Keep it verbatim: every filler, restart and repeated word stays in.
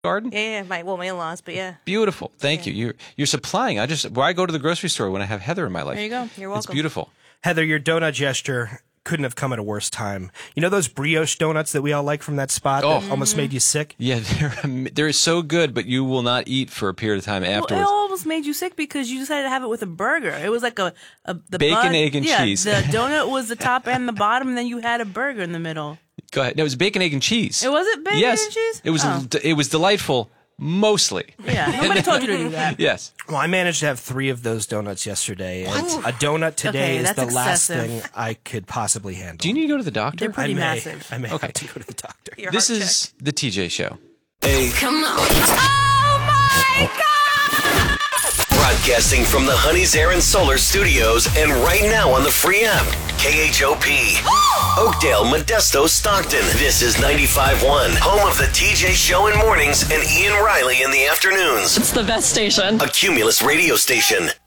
garden? Yeah, yeah, my well, my in-laws, but yeah. Beautiful. Thank Yeah. you. You're you're supplying. I just where I go to the grocery store when I have Heather in my life. There you go. You're welcome. It's beautiful. Heather, your donut gesture couldn't have come at a worse time. You know those brioche donuts that we all like from that spot Oh. that almost made you sick? Yeah, they're am- they're so good, but you will not eat for a period of time Well, afterwards. it almost made you sick because you decided to have it with a burger. It was like a, a the Bacon, bun- egg, and yeah, cheese. The donut was the top and the bottom, and then you had a burger in the middle. Go ahead. No, it was bacon, egg, and cheese. It wasn't bacon yes, and cheese? It was. Oh. It was delightful, mostly. Yeah, nobody told you to do that. Yes. Well, I managed to have three of those donuts yesterday, and a donut today Okay, is that's the last excessive. thing I could possibly handle. Do you need to go to the doctor? They're pretty I may, massive. I may Okay. have to go to the doctor. Your This heart is the T J Show. Come on. Oh my God! Broadcasting from the Honey's Air and Solar Studios and right now on the free app. K H O P. Oakdale, Modesto, Stockton. This is ninety-five point one, home of the T J Show in mornings and Ian Riley in the afternoons. It's the best station. A Cumulus radio station.